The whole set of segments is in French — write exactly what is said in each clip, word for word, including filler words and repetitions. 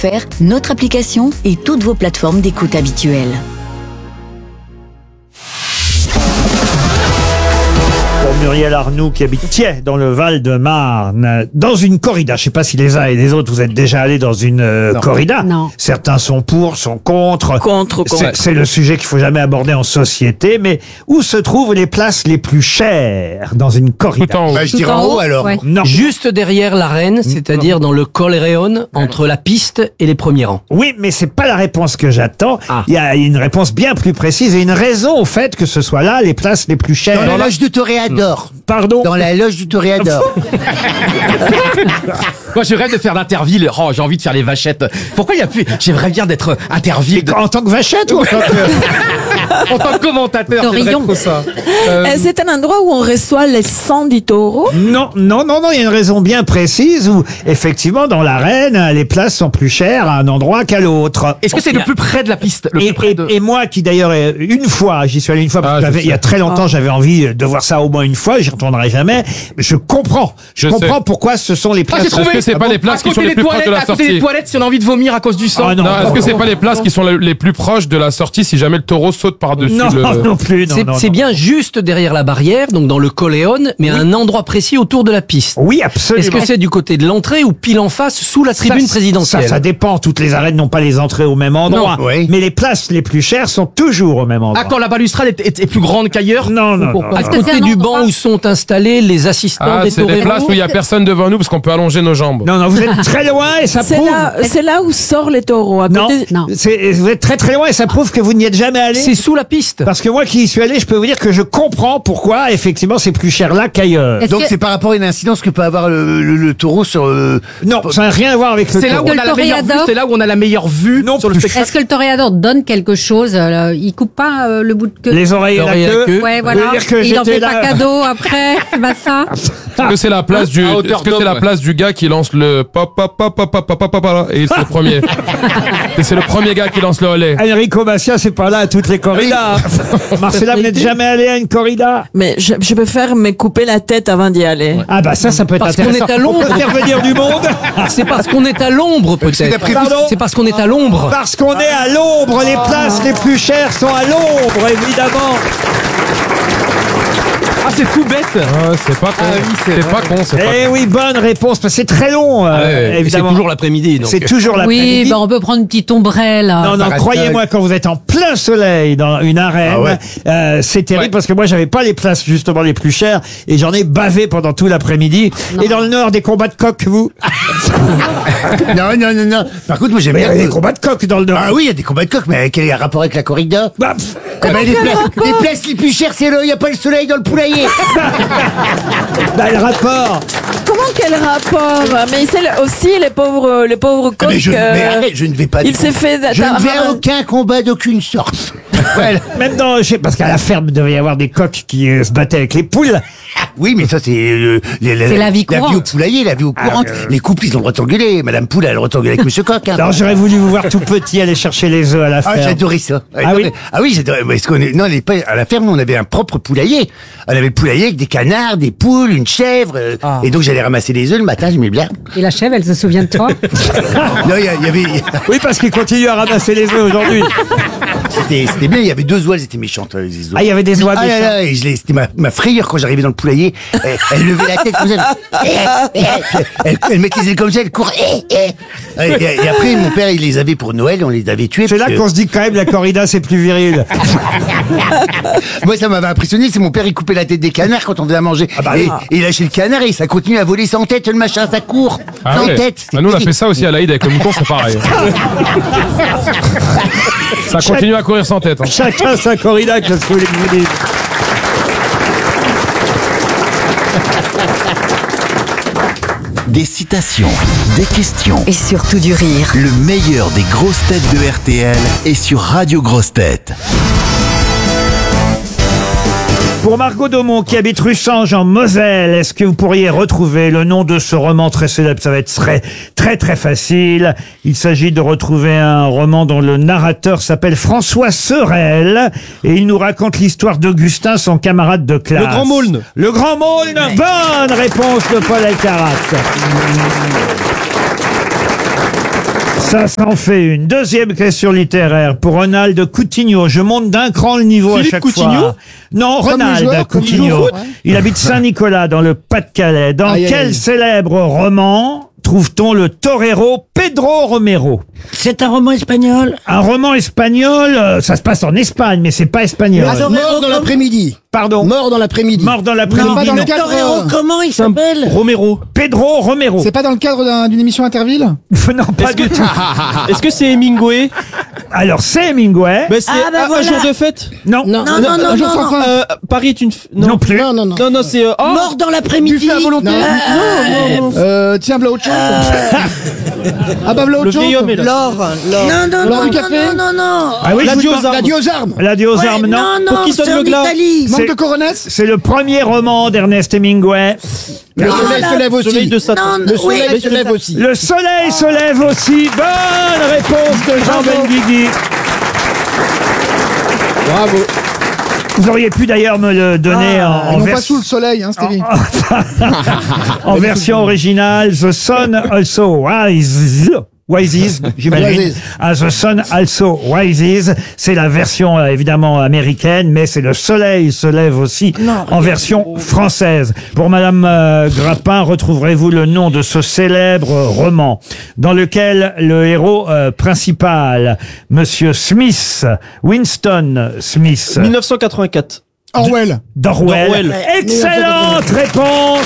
F R, notre application et toutes vos plateformes d'écoute habituelles. Pour Muriel Arnoux qui habite Thiais dans le Val-de-Marne, dans une corrida. Je ne sais pas si les uns et les autres vous êtes déjà allés dans une euh, corrida. Non. Certains sont pour, sont contre. Contre, contre. C'est, c'est le sujet qu'il faut jamais aborder en société. Mais où se trouvent les places les plus chères dans une corrida? Tout en haut. Bah, je Tout dirais en en haut haut, alors. ouais. Non. Juste derrière l'arène, c'est-à-dire dans le Collereon, entre la piste et les premiers rangs. Oui, mais c'est pas la réponse que j'attends. Ah. Il y a une réponse bien plus précise et une raison au fait que ce soit là les places les plus chères. Dans la loge du Toréador. Pardon? Dans la loge du Toréador. Moi, je rêve de faire l'Interville. Oh, j'ai envie de faire les vachettes. Pourquoi il y a plus... J'aimerais bien d'être Interville. De... En tant que vachette ou en tant que... En tant que commentateur, j'aimerais Torillon. trop ça. Euh, Euh, c'est un endroit où on reçoit les sangs du taureau. Non, non, non, non, il y a une raison bien précise où, effectivement, dans l'arène, les places sont plus chères à un endroit qu'à l'autre. Est-ce que c'est le plus près de la piste, le Et, plus près et- de... et moi qui d'ailleurs euh, une fois, j'y suis allé une fois parce Ah, que je j'avais- il y a sais. très longtemps j'avais envie de voir ça au moins une fois, j'y retournerai jamais. Mais je comprends, je, Je comprends sais. pourquoi ce sont les Ah, places. j'ai trouvé. que c'est pas les places À qui côté sont les des plus proches de toilettes, la à côté sortie des toilettes, si on a envie de vomir à cause du sang. Ah, non. Non, est-ce que c'est pas les places qui sont les plus proches de la sortie si jamais le taureau saute par-dessus Non, le... non plus, non, C'est non, c'est non. bien juste derrière la barrière, donc dans le Collereon, mais à un endroit précis autour de la piste. Oui, absolument. Est-ce que c'est du côté de l'entrée ou pile en face, sous la tribune Ça, présidentielle? Ça, ça dépend. Toutes les arènes n'ont pas les entrées au même endroit. Non, oui. Mais les places les plus chères sont toujours au même endroit. Ah, quand la balustrade est, est- est plus grande qu'ailleurs. Non, non, non. Pourquoi À Est-ce que côté c'est un du endroit- banc où sont installés les assistants Ah, des c'est des toreros. places où il y a personne devant nous parce qu'on peut allonger nos jambes. Non, non, vous êtes très loin et ça C'est prouve. là, c'est là où sortent les taureaux. À Non, côté... Non. c'est- vous êtes très très loin et ça prouve que vous n'y êtes jamais allé. C'est sous la piste. Parce que moi qui y suis allé, je peux vous dire que je comprends pourquoi effectivement c'est plus cher là qu'ailleurs. Est-ce Donc que- c'est par rapport à une incidence que peut avoir le, le- le taureau sur... euh, Non, ça n'a rien à voir avec le C'est là où taureau. on a la meilleure vue. toréador- C'est là où on a la meilleure vue Non sur le plus. spectacle. Est-ce que le toréador donne quelque chose euh, Il coupe pas euh, le bout de queue. Les oreilles et la L'oreille à la queue. queue. Ouais, Vous voilà. voulez dire que Et il en j'étais fait là- pas cadeau après. C'est pas ça. Est-ce que c'est la place du, À hauteur est-ce que d'homme, c'est la ouais. place du gars qui lance le pop pop pop pop pop pop pop pop et c'est le premier. Et c'est le premier gars qui lance le relais. Enrico Macias, c'est pas là à toutes les corridas. Marcella, vous n'êtes jamais allé à une corrida? Mais je, je préfère me couper la tête avant d'y aller. Ah bah ça, ça peut être Parce qu'on intéressant. est à On l'ombre. peut faire venir du monde. C'est parce qu'on est à l'ombre peut-être. d'après vous- C'est parce qu'on est à l'ombre. Parce qu'on est à l'ombre, les places les plus chères sont à l'ombre, évidemment. Ah, c'est tout bête. Ah, c'est pas con. Ah oui, c'est c'est vrai. pas con, c'est pas Eh oui, bonne réponse, parce que c'est très long, euh, Ah ouais, et c'est évidemment. toujours l'après-midi. donc. C'est toujours l'après-midi. Oui, bah on peut prendre une petite ombrelle. Non, non, Arrête, croyez-moi, quand vous êtes en plein soleil dans une arène, Ah ouais. euh, c'est terrible Ouais. parce que moi, j'avais pas les places justement les plus chères et j'en ai bavé pendant tout l'après-midi. Et dans le Nord, des combats de coqs, vous? Non, non, non, non. Par contre, moi j'aime Mais il y bien... a des combats de coqs dans le Nord. Ah oui, il y a des combats de coq, mais quel est le rapport avec la corrida? Bah, pff, Eh ben, les, pla- les places les plus chères, c'est là, il n'y a pas le soleil dans le poulailler. bah, le rapport. Comment quel rapport? Mais c'est le- aussi les pauvres, les pauvres Ah, coqs. mais je, mais euh, arrête, je ne vais pas... il s'est fait. Je ne vais à aucun combat d'aucune sorte. Voilà. Même dans, je sais, parce qu'à la ferme, il devait y avoir des coqs qui euh, se battaient avec les poules. Oui, mais ça, c'est... euh, les- les- C'est la vie La vie au courante. poulailler, la vie au courante. Les couples, ils ont le droit de s'engueuler. Madame Poule, elle a le droit de s'engueuler avec Monsieur Coq. Hein. Alors, j'aurais voulu vous voir tout petit aller chercher les œufs à la Ah, ferme. j'adorais ça. Ah oui? Ah oui, j'adorais. Parce qu'on est, non, elle est pas, à la ferme, on avait un propre poulailler. On avait le poulailler avec des canards, des poules, une chèvre. euh, Ah. Et donc, j'allais ramasser les œufs le matin, j'aimais bien. Et la chèvre, elle se souvient de toi. Non, il y, a- il y avait, Oui, parce qu'ils continuent à ramasser les œufs aujourd'hui. c'était, c'était bien, il y avait deux oies, elles étaient méchantes, euh, les oies. Ah, il y avait des oies Ah là méchantes. là, et je l'ai- c'était ma, ma frayeur quand j'arrivais dans le poulailler. Elle, elle levait la tête comme ça. Elle, elle, elle mettait les ailes comme ça, elle courait. Et, et- et après, mon père, il les avait pour Noël, on les avait tués. C'est là parce que- qu'on se dit que quand même la corrida c'est plus viril. Moi, ça m'avait impressionné, c'est mon père, il coupait la tête des canards quand on faisait à manger. bah et, ah. et il lâchait le canard et ça continue à voler sans tête, le machin, ça court. Ah sans ouais. tête. Bah, nous on a fait ça aussi à l'Aïd avec le mouton, c'est pareil. Ça continue à courir sans tête. hein. Chacun sa corrida, qu'est-ce que vous voulez que je vous dise. Des citations, des questions. Et surtout du rire. Le meilleur des grosses têtes de R T L est sur Radio Grosses Têtes. Pour Margot Daumont qui habite rue Sange en Moselle, est-ce que vous pourriez retrouver le nom de ce roman très célèbre? Ça va être très très très facile. Il s'agit de retrouver un roman dont le narrateur s'appelle François Sorel et il nous raconte l'histoire d'Augustin, son camarade de classe. Le Grand Maulne. Le Grand Maulne. Bonne réponse de Paul Alcarat. Ça, ça en fait une. Deuxième question littéraire pour Ronald Coutinho. Je monte d'un cran le niveau Philippe à chaque Coutinho fois. Non, Comme le Ronald joueur, comme il joue au Coutinho. foot. Il habite Saint-Nicolas dans le Pas-de-Calais. Dans Aïe, aïe, quel aïe. célèbre roman trouve-t-on le torero Pedro Romero? C'est un roman espagnol. Un roman espagnol, euh, ça se passe en Espagne, mais c'est pas espagnol. Le Mort dans l'après-midi. Pardon. Mort dans l'après-midi. Mort dans Non, l'après-midi. pas dans le non. cadre. Torero, comment il s'appelle? Romero. Pedro Romero. C'est pas dans le cadre d'un- d'une émission Interville? Non, pas du tout. Est-ce que c'est Hemingway? Alors, c'est Hemingway. Bah, c'est Ah, bah un, un voilà. jour de fête. Non. Non, non, non, Un non, jour sans non. fin. Euh, Paris est une. f- Non plus. Non, non, non. Non, non, c'est. euh, oh Mort dans l'après-midi. Buffet à volonté. Euh, Non, non, non. Euh, tiens, voilà autre chose. Ah bah voilà le autre chose. vieil homme est là. Non, non, L'heure non, du non, café. non, non, non. Ah oui, je L'adieu vous aux demande- armes. L'adieu aux armes. L'adieu aux Ouais, armes, non. non, Pour non, qui sonne c'est le en glas Italie. Manque C'est- de coronesse. C'est le premier roman d'Ernest Hemingway. Le soleil là, se lève aussi. Soleil de Satan. Non, Le oui, soleil se lève aussi. Le soleil se lève aussi. Bonne réponse de Jean Benguigui. Bravo. Vous auriez pu d'ailleurs me le donner en, en Ils n'ont vers- pas sous le soleil, hein, Stevie. en version originale. The sun also rises. Rises, j'imagine. Rises. Ah, The Sun Also Rises. C'est la version euh, évidemment américaine, mais c'est le soleil se lève aussi en version française. Pour Madame euh, Grappin, retrouverez-vous le nom de ce célèbre roman dans lequel le héros euh, principal, Monsieur Smith, Winston Smith, mille neuf cent quatre-vingt-quatre. Orwell. d'Orwell. d'Orwell. Excellente réponse.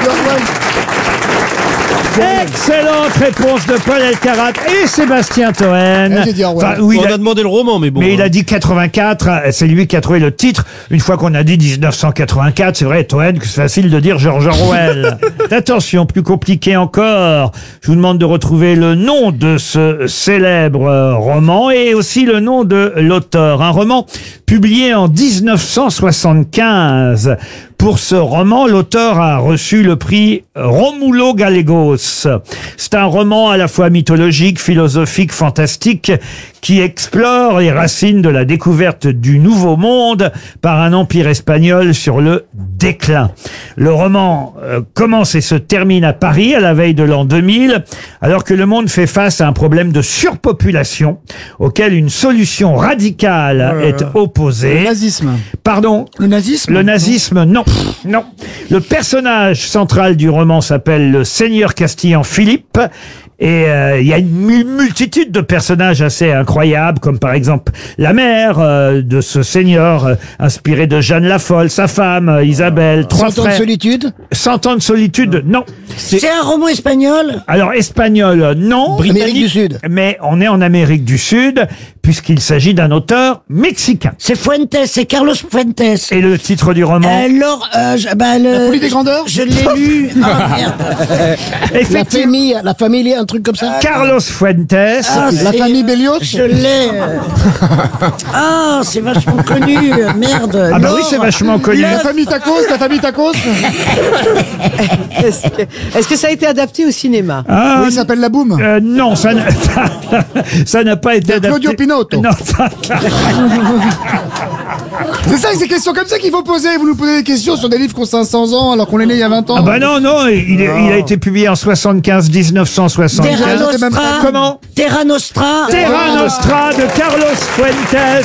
Excellente réponse de Paul Elkarat et Sébastien Toen. Eh, j'ai dit Orwell. oui, On il a- a demandé le roman, mais bon. mais il hein. a dit quatre-vingt-quatre, c'est lui qui a trouvé le titre. Une fois qu'on a dit dix-neuf cent quatre-vingt-quatre, c'est vrai, Toen, que c'est facile de dire George Orwell. Attention, plus compliqué encore. Je vous demande de retrouver le nom de ce célèbre euh, roman et aussi le nom de l'auteur. Un roman publié en dix-neuf cent soixante-quinze. Pour ce roman, l'auteur a reçu le prix Romulo Gallegos. C'est un roman à la fois mythologique, philosophique, fantastique, qui explore les racines de la découverte du Nouveau Monde par un empire espagnol sur le déclin. Le roman euh, commence et se termine à Paris à la veille de l'an deux mille, alors que le monde fait face à un problème de surpopulation auquel une solution radicale est opposée. Le nazisme. Pardon? Le nazisme. Le nazisme, non. Non. Le personnage central du roman s'appelle le Seigneur Castillan Philippe. Et euh, il y a une mu- multitude de personnages assez incroyables, comme par exemple la mère euh, de ce seigneur, euh, inspirée de Jeanne la Folle, sa femme, euh, Isabelle, trois Cent ans de frères. solitude. Cent ans de solitude, non. C'est un roman espagnol. Alors, espagnol, euh, non. Amérique du Sud. Mais on est en Amérique du Sud, puisqu'il s'agit d'un auteur mexicain. C'est Fuentes, c'est Carlos Fuentes. Et le titre du roman? Alors, euh, je, bah, le, La folie des grandeurs. je l'ai lu. Ah, merde. La Effectivement, famille, la famille, un truc comme ça. Carlos Fuentes. Ah, La c'est- famille Bélios. Je l'ai. euh. Ah, c'est vachement connu. euh, Merde. Ah bah oui, Laure, c'est vachement connu. La famille Tacos, la famille Tacos. Est-ce que, est-ce que ça a été adapté au cinéma? Ah, Oui, il s'appelle La Boum. euh, non, ça n'a ça n'a pas été De Claudio adapté. Pinotto. Non, ça- C'est ça, c'est des questions comme ça qu'il faut poser. Vous nous posez des questions sur des livres qui ont cinq cents ans alors qu'on est né il y a vingt ans. ah bah non, non, il, est- il a été publié en soixante-quinze, dix-neuf cent Terra soixante-quinze. Nostra. Comment? Terra Nostra. Terra Nostra de Carlos Fuentes.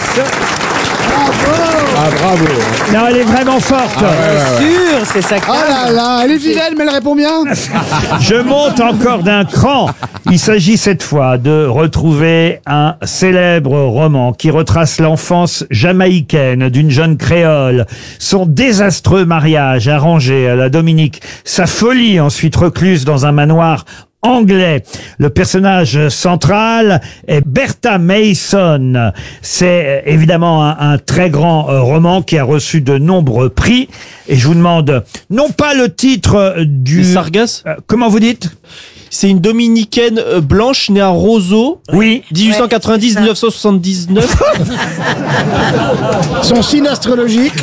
Ah, bravo. Non, elle est vraiment forte. Sûr, c'est ça. Ah là là, elle est vilaine, mais elle répond bien. Je monte encore d'un cran. Il s'agit cette fois de retrouver un célèbre roman qui retrace l'enfance jamaïcaine d'une jeune créole, son désastreux mariage arrangé à la Dominique, sa folie ensuite recluse dans un manoir anglais. Le personnage central est Bertha Mason. C'est euh, évidemment un, un très grand euh, roman qui a reçu de nombreux prix. Et je vous demande, non pas le titre euh, du... Les Sargasses. Euh, comment vous dites? C'est une dominicaine euh, blanche née à Roseau. Oui. dix-huit cent quatre-vingt-dix à mille neuf cent soixante-dix-neuf. Son signe astrologique.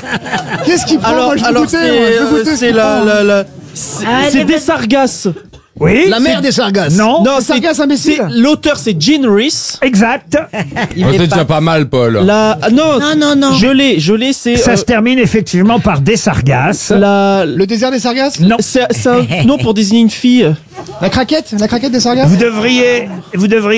Qu'est-ce qu'il prend? alors, Moi, je veux alors goûter, c'est moi, je veux euh, goûter ce c'est qu'il la, prend. la, la- c'est Ah, c'est les- des Sargasses. Oui. La mère des Sargasses. Non. Non, Les Sargasses imbéciles. c'est- L'auteur, c'est Gene Reese. Exact. Il Oh, n'est c'est pas- déjà pas mal, Paul. La... ah, non, Non, non, non. je l'ai, je l'ai, c'est... Ça euh, se termine effectivement par des sargasses. la... Le désert des Sargasses. Non. C'est c'est un nom pour désigner une fille. La craquette. La craquette des Sargasses. Vous devriez, vous devriez